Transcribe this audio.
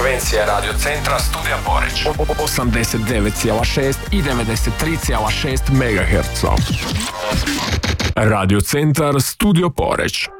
frekvencija Radio Centra Studija Poreć. 89,6 i 93,6 MHz. Radio Centar Studio Poreć.